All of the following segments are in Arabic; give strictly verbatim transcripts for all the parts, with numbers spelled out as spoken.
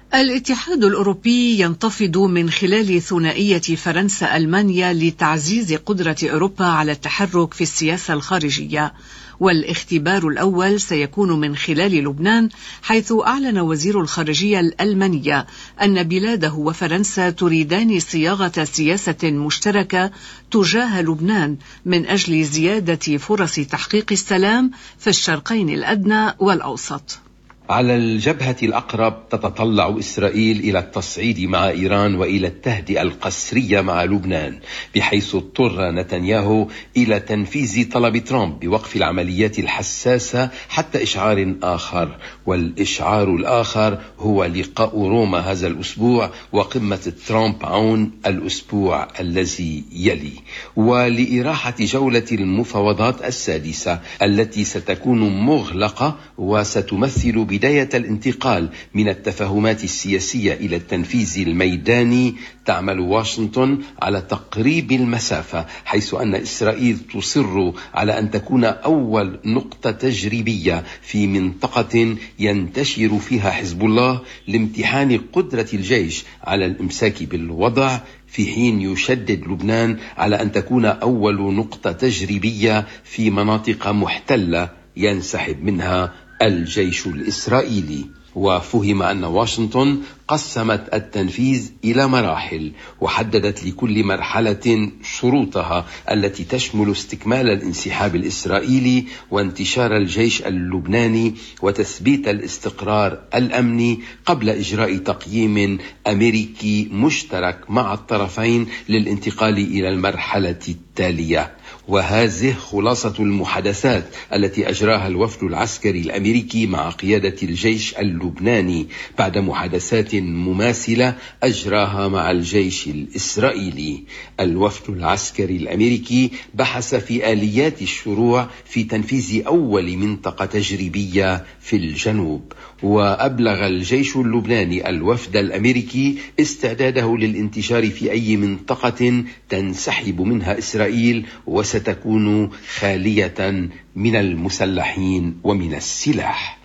الاتحاد الأوروبي ينتفض من خلال ثنائية فرنسا-ألمانيا لتعزيز قدرة أوروبا على التحرك في السياسة الخارجية، والاختبار الأول سيكون من خلال لبنان، حيث أعلن وزير الخارجية الألمانية أن بلاده وفرنسا تريدان صياغة سياسة مشتركة تجاه لبنان من أجل زيادة فرص تحقيق السلام في الشرقين الأدنى والأوسط. على الجبهة الأقرب تتطلع إسرائيل إلى التصعيد مع إيران وإلى التهدئة القسرية مع لبنان، بحيث اضطر نتنياهو إلى تنفيذ طلب ترامب بوقف العمليات الحساسة حتى إشعار آخر، والإشعار الآخر هو لقاء روما هذا الأسبوع وقمة ترامب عون الأسبوع الذي يلي، ولإراحة جولة المفاوضات السادسة التي ستكون مغلقة وستمثل بداية الانتقال من التفاهمات السياسية إلى التنفيذ الميداني. تعمل واشنطن على تقريب المسافة، حيث أن إسرائيل تصر على أن تكون أول نقطة تجريبية في منطقة ينتشر فيها حزب الله لامتحان قدرة الجيش على الإمساك بالوضع، في حين يشدد لبنان على أن تكون أول نقطة تجريبية في مناطق محتلة ينسحب منها الجيش الإسرائيلي. وفهم أن واشنطن قسمت التنفيذ إلى مراحل، وحددت لكل مرحلة شروطها التي تشمل استكمال الانسحاب الإسرائيلي وانتشار الجيش اللبناني وتثبيت الاستقرار الأمني قبل إجراء تقييم أمريكي مشترك مع الطرفين للانتقال إلى المرحلة التالية. وهذه خلاصة المحادثات التي أجراها الوفد العسكري الأمريكي مع قيادة الجيش اللبناني بعد محادثات مماثلة أجراها مع الجيش الإسرائيلي. الوفد العسكري الأمريكي بحث في آليات الشروع في تنفيذ أول منطقة تجريبية في الجنوب، وأبلغ الجيش اللبناني الوفد الأمريكي استعداده للانتشار في أي منطقة تنسحب منها إسرائيل وستكون خالية من المسلحين ومن السلاح.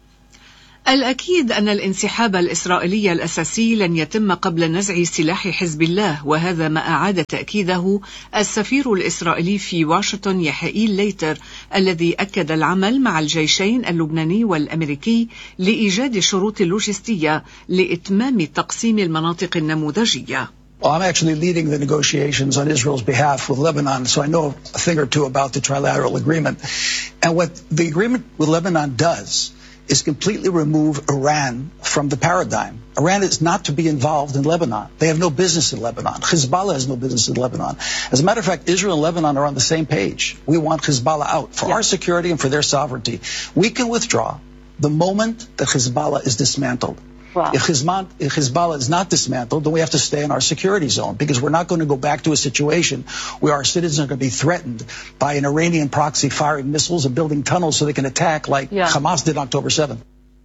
الأكيد أن الانسحاب الإسرائيلي الأساسي لن يتم قبل نزع سلاح حزب الله، وهذا ما أعاد تأكيده السفير الإسرائيلي في واشنطن يحيى ليتر، الذي أكد العمل مع الجيشين اللبناني والأمريكي لإيجاد شروط لوجستية لإتمام تقسيم المناطق النموذجية. Well, I'm actually leading the negotiations on Israel's behalf with Lebanon, so I know a thing or two about the trilateral agreement. And what the agreement with Lebanon does is completely remove Iran from the paradigm. Iran is not to be involved in Lebanon. They have no business in Lebanon. Hezbollah has no business in Lebanon. As a matter of fact, Israel and Lebanon are on the same page. We want Hezbollah out for yeah. our security and for their sovereignty. We can withdraw the moment that Hezbollah is dismantled. Wow. If Hezbollah is not dismantled, then we have to stay in our security zone, because we're not going to go back to a situation where our citizens are going to be threatened by an Iranian proxy firing missiles and building tunnels so they can attack like yeah. Hamas did on October seventh.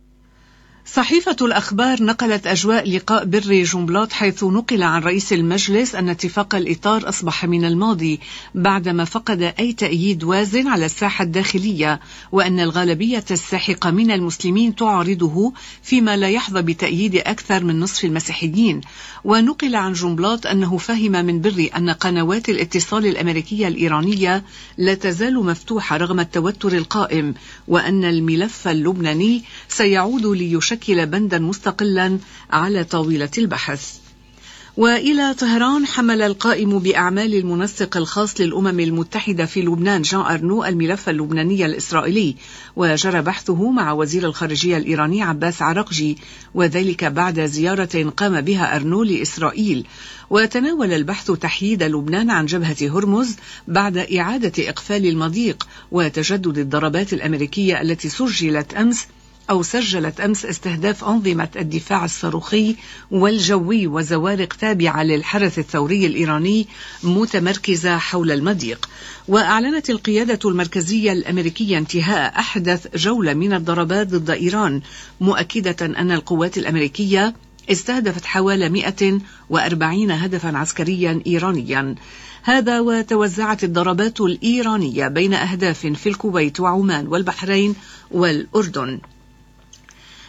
صحيفة الأخبار نقلت أجواء لقاء بري جنبلاط، حيث نقل عن رئيس المجلس أن اتفاق الإطار أصبح من الماضي بعدما فقد أي تأييد وازن على الساحة الداخلية، وأن الغالبية الساحقة من المسلمين تعارضه فيما لا يحظى بتأييد أكثر من نصف المسيحيين. ونقل عن جنبلاط أنه فهم من بري أن قنوات الاتصال الأمريكية الإيرانية لا تزال مفتوحة رغم التوتر القائم، وأن الملف اللبناني سيعود ليشكل كلا بندا مستقلا على طاولة البحث. وإلى طهران، حمل القائم بأعمال المنسق الخاص للأمم المتحدة في لبنان جان أرنو الملف اللبناني الإسرائيلي، وجرى بحثه مع وزير الخارجية الإيراني عباس عراقجي، وذلك بعد زيارة قام بها أرنو لإسرائيل. وتناول البحث تحييد لبنان عن جبهة هرمز بعد إعادة إقفال المضيق وتجدد الضربات الأمريكية التي سجلت أمس أو سجلت أمس استهداف أنظمة الدفاع الصاروخي والجوي وزوارق تابعة للحرس الثوري الإيراني متمركزة حول المضيق. وأعلنت القيادة المركزية الأمريكية انتهاء أحدث جولة من الضربات ضد إيران، مؤكدة أن القوات الأمريكية استهدفت حوالي مئة وأربعين هدفا عسكريا إيرانيا. هذا وتوزعت الضربات الإيرانية بين أهداف في الكويت وعمان والبحرين والأردن.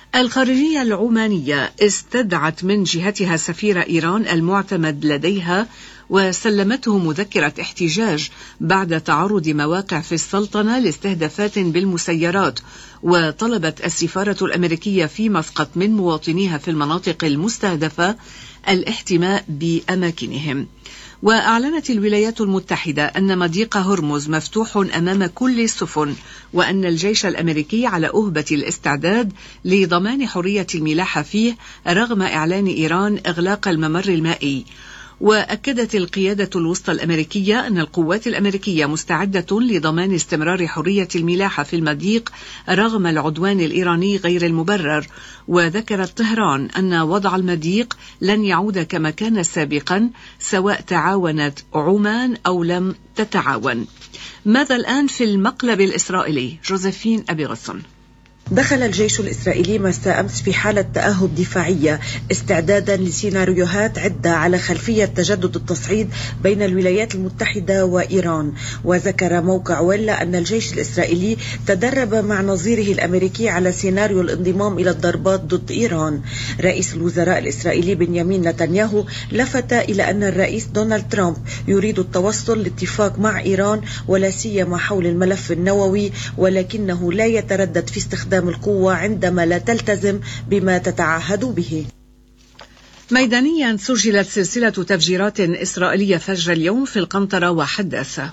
الخارجية العمانية استدعت من جهتها سفير إيران المعتمد لديها وسلمته مذكرة احتجاج بعد تعرض مواقع في السلطنة لاستهدافات بالمسيرات، وطلبت السفارة الأمريكية في مسقط من مواطنيها في المناطق المستهدفة الاحتماء بأماكنهم. وأعلنت الولايات المتحدة أن مضيق هرمز مفتوح أمام كل السفن، وأن الجيش الأمريكي على أهبة الاستعداد لضمان حرية الملاحة فيه رغم إعلان إيران إغلاق الممر المائي. وأكدت القيادة الوسطى الأمريكية أن القوات الأمريكية مستعدة لضمان استمرار حرية الملاحة في المضيق رغم العدوان الإيراني غير المبرر. وذكرت طهران أن وضع المضيق لن يعود كما كان سابقا سواء تعاونت عمان أو لم تتعاون. ماذا الآن في المقلب الإسرائيلي؟ جوزيفين أبي غصن. دخل الجيش الإسرائيلي مساء أمس في حالة تأهب دفاعية استعدادا لسيناريوهات عدة على خلفية تجدد التصعيد بين الولايات المتحدة وإيران. وذكر موقع ويلا أن الجيش الإسرائيلي تدرب مع نظيره الأمريكي على سيناريو الانضمام إلى الضربات ضد إيران. رئيس الوزراء الإسرائيلي بنيامين نتنياهو لفت إلى أن الرئيس دونالد ترامب يريد التوصل لاتفاق مع إيران ولا سيما حول الملف النووي، ولكنه لا يتردد في استخدام القوة عندما لا تلتزم بما تتعهد به. ميدانيا سجلت سلسلة تفجيرات إسرائيلية فجر اليوم في القنطرة وحدث.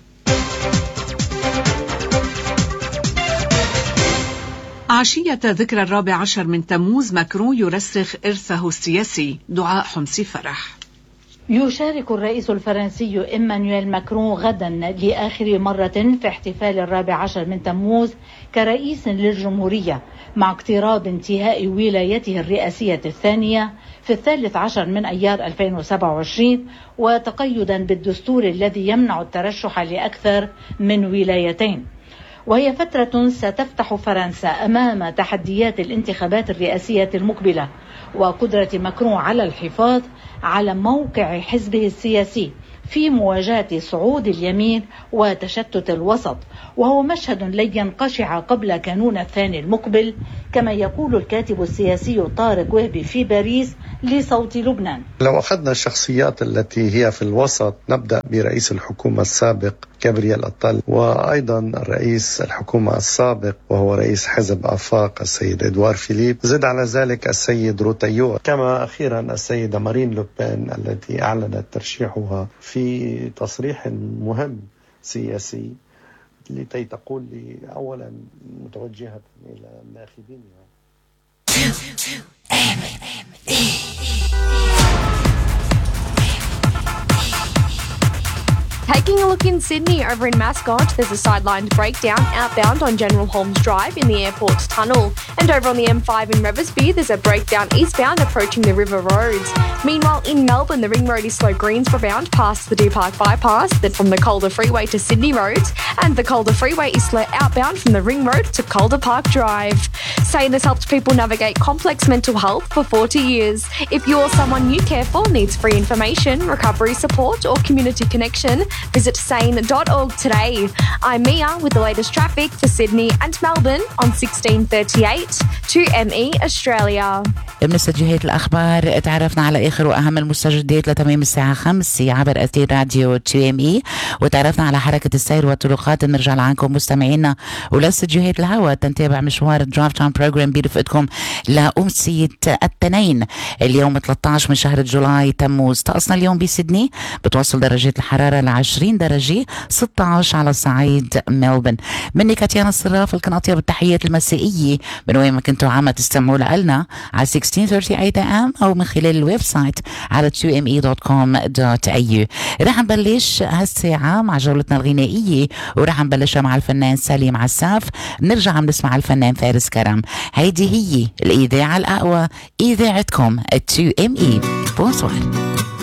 عشية ذكرى الرابع عشر من تموز ماكرون يرسخ إرثه السياسي. دعاء حمصي فرح. يشارك الرئيس الفرنسي إيمانويل ماكرون غدا لآخر مرة في احتفال الرابع عشر من تموز كرئيس للجمهورية، مع اقتراب انتهاء ولايته الرئاسية الثانية في الثالث عشر من أيار ألفين وسبعة وعشرين، وتقيدا بالدستور الذي يمنع الترشح لأكثر من ولايتين. وهي فترة ستفتح فرنسا أمام تحديات الانتخابات الرئاسية المقبلة، وقدرة ماكرون على الحفاظ على موقع حزبه السياسي في مواجهة صعود اليمين وتشتت الوسط، وهو مشهد لن ينقشع قبل كانون الثاني المقبل، كما يقول الكاتب السياسي طارق وهبي في باريس لصوت لبنان. لو أخذنا الشخصيات التي هي في الوسط، نبدأ برئيس الحكومة السابق جابرييل أطل، وأيضا الرئيس الحكومة السابق وهو رئيس حزب آفاق السيد إدوار فيليب، زد على ذلك السيد روتايو، كما أخيرا السيدة مارين لوبين التي أعلنت ترشيحها في تصريح مهم سياسي لكي تقول لي أولا متوجهة إلى ناخبينها. Taking a look in Sydney, over in Mascot, there's a sidelined breakdown outbound on General Holmes Drive in the airport's tunnel. And over on the M five in Reversby, there's a breakdown eastbound approaching the River Roads. Meanwhile, in Melbourne, the ring road is slow Greensboro bound past the Deer Park bypass. Then from the Calder Freeway to Sydney Roads, and the Calder Freeway is slow outbound from the ring road to Calder Park Drive. Sane has helped people navigate complex mental health for forty years. If you're someone you care for needs free information, recovery support, or community connection, visit sane dot org today. I'm Mia with the latest traffic for Sydney and Melbourne on sixteen thirty-eight to M E Australia. من استديوهات الأخبار تعرفنا على آخر وأهم المستجدات لتمام الساعة خمس عبر أثير راديو تو ام اي، وتعرفنا على حركة السير والطرقات. نرجع لعنكم مستمعينا ولاستديوهات الهواء تنتابع مشوار درايف تايم بروجرام برفقتكم لأمسية الاثنين اليوم ثلاثة عشر من شهر جولاي تموز. طقسنا اليوم بسيدني بتوصل درجات الحرارة ل عشرين درجة، ستة عشر على صعيد ملبن. مني كاتيانا الصراف، لكن أطيب التحيات المسائية من وين ما كنتوا عم تستمعوا لنا على ستة عشر ثلاثين إيه إم أو من خلال الويب سايت على تو ام اي دوت كوم دوت اي يو. رح نبلش هالساعة مع جولتنا الغنائية، ورح نبلشها مع الفنان سليم عساف. نرجع عم نسمع الفنان فارس كرم. هيدي هي الإذاعة الأقوى، إذاعتكم تو ام اي. بونسوار.